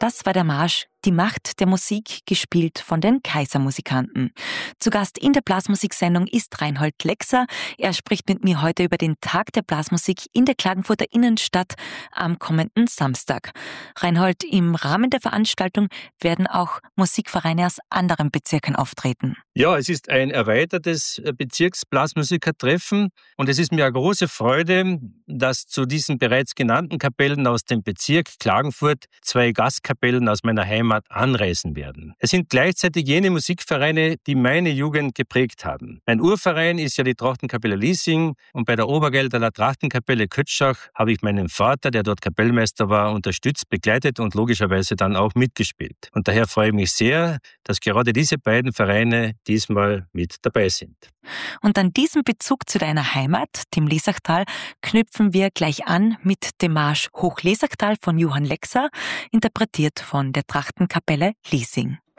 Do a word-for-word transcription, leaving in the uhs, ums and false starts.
Das war der Marsch Die Macht der Musik, gespielt von den Kaisermusikanten. Zu Gast in der Blasmusiksendung ist Reinhold Lexer. Er spricht mit mir heute über den Tag der Blasmusik in der Klagenfurter Innenstadt am kommenden Samstag. Reinhold, im Rahmen der Veranstaltung werden auch Musikvereine aus anderen Bezirken auftreten. Ja, es ist ein erweitertes Bezirksblasmusikertreffen und es ist mir eine große Freude, dass zu diesen bereits genannten Kapellen aus dem Bezirk Klagenfurt zwei Gastkapellen aus meiner Heimat anreisen werden. Es sind gleichzeitig jene Musikvereine, die meine Jugend geprägt haben. Mein Urverein ist ja die Trachtenkapelle Liesing und bei der Obergelderler Trachtenkapelle Kötschach habe ich meinen Vater, der dort Kapellmeister war, unterstützt, begleitet und logischerweise dann auch mitgespielt. Und daher freue ich mich sehr, dass gerade diese beiden Vereine diesmal mit dabei sind. Und an diesem Bezug zu deiner Heimat, dem Lesachtal, knüpfen wir gleich an mit dem Marsch Hochlesachtal von Johann Lexer, interpretiert von der Trachtenkapelle Liesing.